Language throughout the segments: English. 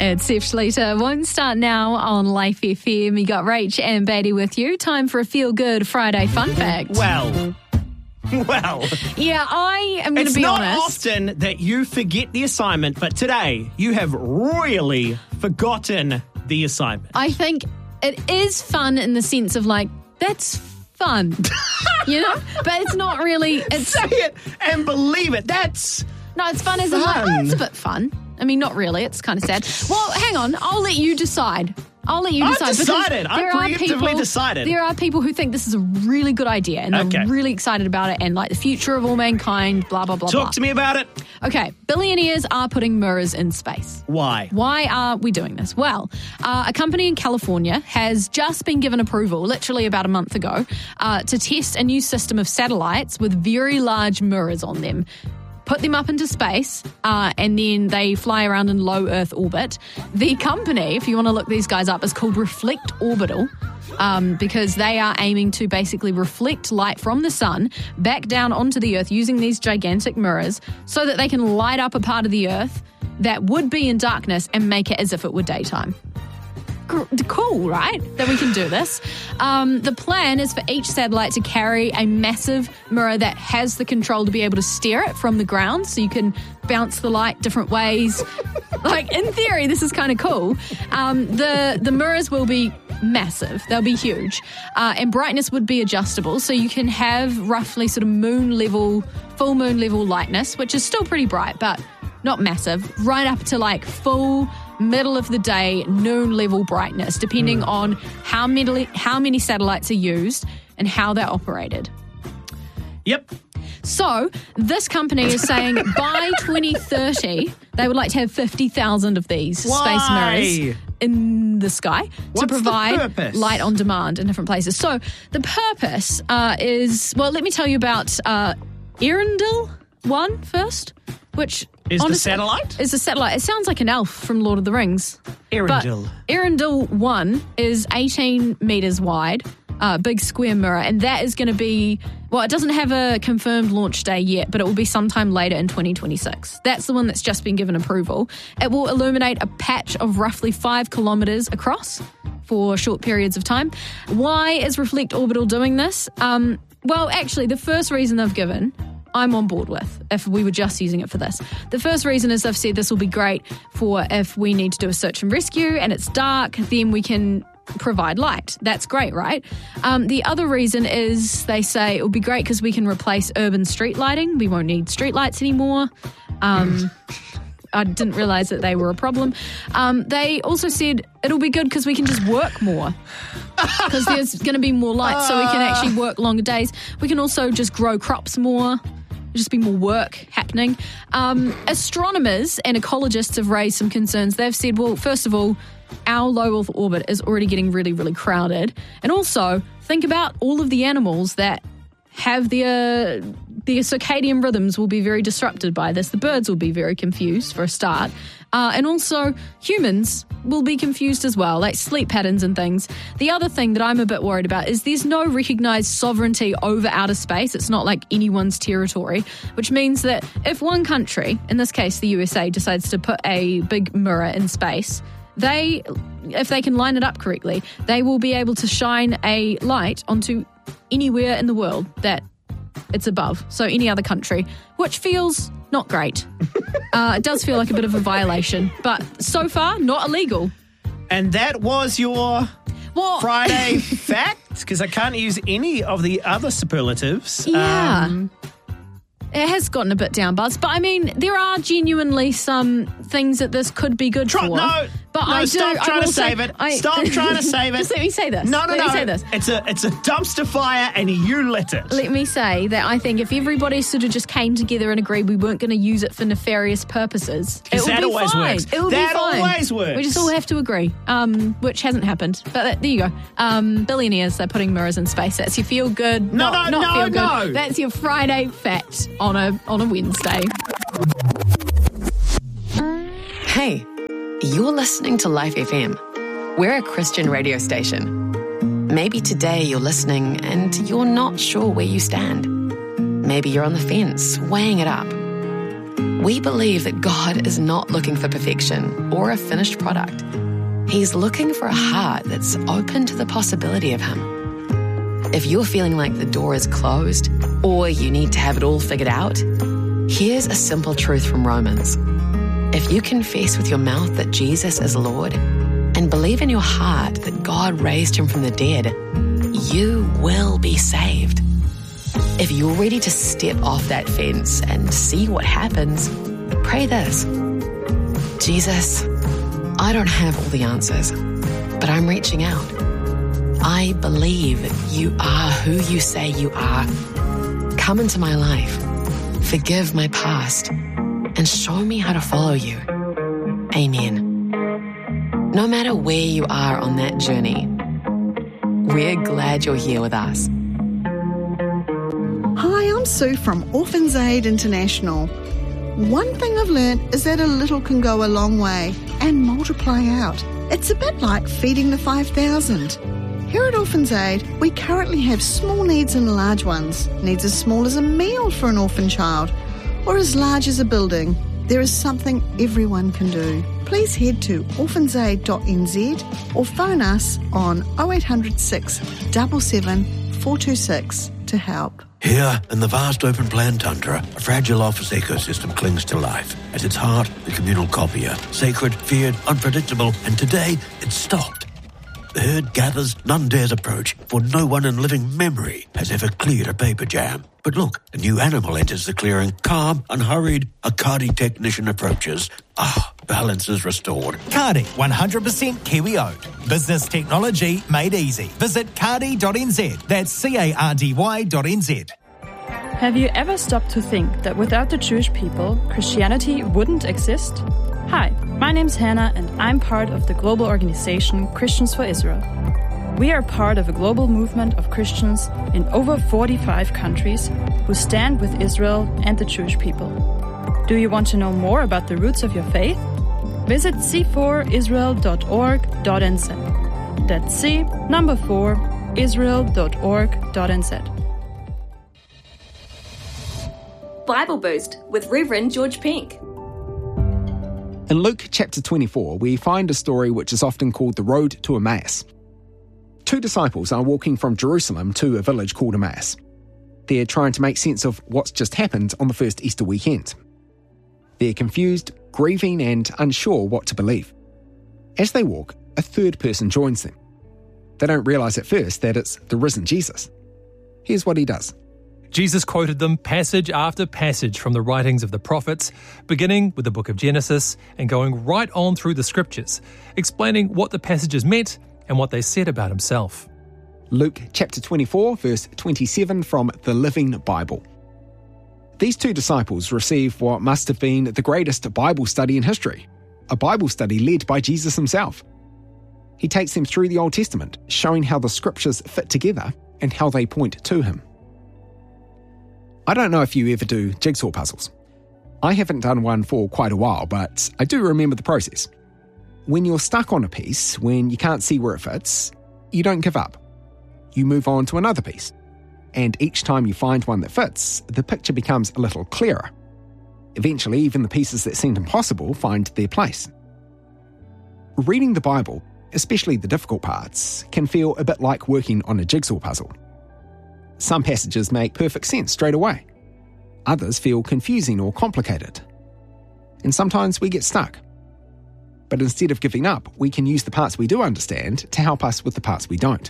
It's Steph Schleter. Won't start now on Life FM. You got Rach and Beatty with you. Time for a feel-good Friday fun fact. Well. Yeah, I am going to be honest. It's not often that you forget the assignment, but today you have royally forgotten the assignment. I think it is fun in the sense of like, that's fun, you know? But it's not really. Say it and believe it. No, it's fun as in like, oh, it's a bit fun. I mean, not really. It's kind of sad. Well, hang on. I'll let you decide. I've decided. I've preemptively decided. There are people who think this is a really good idea and they're really excited about it and like the future of all mankind, blah, blah, blah, Talk to me about it. Okay. Billionaires are putting mirrors in space. Why? Why are we doing this? Well, a company in California has just been given approval, literally about a month ago, to test a new system of satellites with very large mirrors on them. Put them up into space, and then they fly around in low Earth orbit. The company, if you want to look these guys up, is called Reflect Orbital, because they are aiming to basically reflect light from the sun back down onto the Earth using these gigantic mirrors so that they can light up a part of the Earth that would be in darkness and make it as if it were daytime. Cool, right? That we can do this. The plan is for each satellite to carry a massive mirror that has the control to be able to steer it from the ground, so you can bounce the light different ways. Like, in theory, this is kind of cool. The mirrors will be massive. They'll be huge. And brightness would be adjustable, so you can have roughly sort of full moon level lightness, which is still pretty bright, but not massive, right up to like full middle of the day, noon level brightness, depending on how many satellites are used and how they're operated. Yep. So this company is saying by 2030, they would like to have 50,000 of these space mirrors in the sky to provide light on demand in different places. So the purpose is, well, let me tell you about Earendel 1 first, which is the satellite? Is a satellite. It sounds like an elf from Lord of the Rings. Earendel. Earendel 1 is 18 metres wide, big square mirror, and that is going to be, well, it doesn't have a confirmed launch day yet, but it will be sometime later in 2026. That's the one that's just been given approval. It will illuminate a patch of roughly 5 kilometres across for short periods of time. Why is Reflect Orbital doing this? Well, actually, the first reason they've given, I'm on board with, if we were just using it for this. The first reason is they've said this will be great for if we need to do a search and rescue and it's dark, then we can provide light. That's great, right? The other reason is they say it will be great because we can replace urban street lighting. We won't need street lights anymore. I didn't realise that they were a problem. They also said it'll be good because we can just work more because there's going to be more light, so we can actually work longer days. We can also just grow crops more. Just be more work happening. Astronomers and ecologists have raised some concerns. They've said, well, first of all, our low Earth orbit is already getting really, really crowded. And also, think about all of the animals that have their circadian rhythms will be very disrupted by this. The birds will be very confused for a start. And also humans will be confused as well, like sleep patterns and things. The other thing that I'm a bit worried about is there's no recognised sovereignty over outer space. It's not like anyone's territory, which means that if one country, in this case the USA, decides to put a big mirror in space, if they can line it up correctly, they will be able to shine a light onto anywhere in the world that it's above. So any other country, which feels not great. It does feel like a bit of a violation, but so far, not illegal. And that was your Friday fact? Because I can't use any of the other superlatives. Yeah. It has gotten a bit down buzz, but I mean, there are genuinely some things that this could be good for. Stop trying to save it. Stop trying to save it. Just let me say this. No. Let me say this. It's a dumpster fire and you lit it. Let me say that I think if everybody sort of just came together and agreed we weren't going to use it for nefarious purposes, it would be always fine. Works. It would that be fine. Always works. We just all have to agree, which hasn't happened. But there you go. Billionaires, they're putting mirrors in space. That's your feel good. Not feel good. No. That's your Friday fact on a Wednesday. Hey, you're listening to Life FM. We're a Christian radio station. Maybe today you're listening and you're not sure where you stand. Maybe you're on the fence, weighing it up. We believe that God is not looking for perfection or a finished product. He's looking for a heart that's open to the possibility of Him. If you're feeling like the door is closed or you need to have it all figured out, here's a simple truth from Romans. If you confess with your mouth that Jesus is Lord and believe in your heart that God raised Him from the dead, you will be saved. If you're ready to step off that fence and see what happens, pray this. Jesus, I don't have all the answers, but I'm reaching out. I believe you are who you say you are. Come into my life, forgive my past, and show me how to follow you. Amen. No matter where you are on that journey, we're glad you're here with us. Hi, I'm Sue from Orphans Aid International. One thing I've learned is that a little can go a long way and multiply out. It's a bit like feeding the 5,000. Here at Orphans Aid, we currently have small needs and large ones. Needs as small as a meal for an orphan child, or as large as a building. There is something everyone can do. Please head to orphansaid.nz or phone us on 0800 677 426 to help. Here, in the vast open plan tundra, a fragile office ecosystem clings to life. At its heart, the communal copier. Sacred, feared, unpredictable, and today, it's stopped. The herd gathers, none dares approach, for no one in living memory has ever cleared a paper jam. But look, a new animal enters the clearing, calm, unhurried. A Kādi technician approaches. Balance is restored. Kādi, 100% Kiwi-owned. Business technology made easy. Visit Kādi.nz. That's Cardy.nz. Have you ever stopped to think that without the Jewish people, Christianity wouldn't exist? Hi, my name's Hannah and I'm part of the global organization Christians for Israel. We are part of a global movement of Christians in over 45 countries who stand with Israel and the Jewish people. Do you want to know more about the roots of your faith? Visit c4israel.org.nz. That's c4israel.org.nz. Bible Boost with Reverend George Pink. In Luke chapter 24, we find a story which is often called the Road to Emmaus. Two disciples are walking from Jerusalem to a village called Emmaus. They're trying to make sense of what's just happened on the first Easter weekend. They're confused, grieving, and unsure what to believe. As they walk, a third person joins them. They don't realise at first that it's the risen Jesus. Here's what he does. Jesus quoted them passage after passage from the writings of the prophets, beginning with the book of Genesis and going right on through the scriptures, explaining what the passages meant and what they said about himself. Luke chapter 24, verse 27 from the Living Bible. These two disciples receive what must have been the greatest Bible study in history, a Bible study led by Jesus himself. He takes them through the Old Testament, showing how the scriptures fit together and how they point to him. I don't know if you ever do jigsaw puzzles. I haven't done one for quite a while, but I do remember the process. When you're stuck on a piece, when you can't see where it fits, you don't give up. You move on to another piece. And each time you find one that fits, the picture becomes a little clearer. Eventually, even the pieces that seemed impossible find their place. Reading the Bible, especially the difficult parts, can feel a bit like working on a jigsaw puzzle. Some passages make perfect sense straight away. Others feel confusing or complicated. And sometimes we get stuck. But instead of giving up, we can use the parts we do understand to help us with the parts we don't.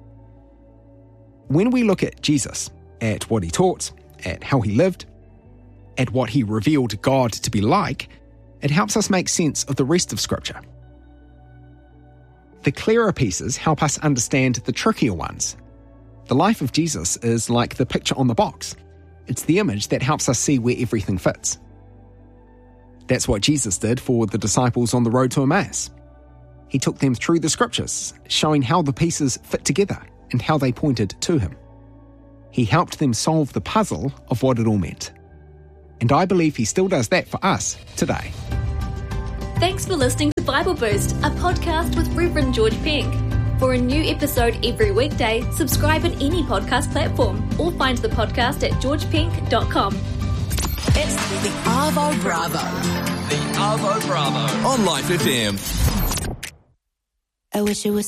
When we look at Jesus, at what he taught, at how he lived, at what he revealed God to be like, it helps us make sense of the rest of Scripture. The clearer pieces help us understand the trickier ones. The life of Jesus is like the picture on the box. It's the image that helps us see where everything fits. That's what Jesus did for the disciples on the road to Emmaus. He took them through the scriptures, showing how the pieces fit together and how they pointed to him. He helped them solve the puzzle of what it all meant. And I believe he still does that for us today. Thanks for listening to Bible Boost, a podcast with Reverend George Pink. For a new episode every weekday, subscribe on any podcast platform or find the podcast at georgepink.com. It's the Arvo Bravo. The Arvo Bravo on Life FM. I wish it was